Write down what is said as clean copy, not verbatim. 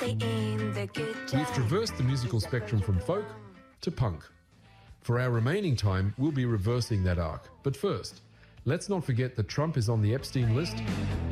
in the kitchen. We've traversed the musical spectrum from folk to punk. For our remaining time, we'll be reversing that arc. But first, let's not forget that Trump is on the Epstein list